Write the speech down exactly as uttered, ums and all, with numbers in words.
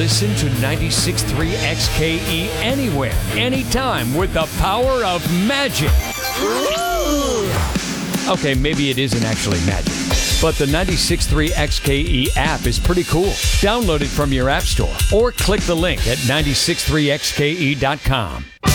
listen to ninety-six point three X K E anywhere, anytime with the power of magic. Okay, maybe it isn't actually magic, but the ninety-six point three X K E app is pretty cool. Download it from your app store or click the link at nine six three X K E dot com.